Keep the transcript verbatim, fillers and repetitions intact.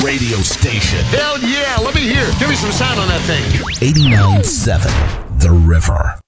radio station. Hell yeah, let me hear. Give me some sound on that thing. eighty-nine point seven The River.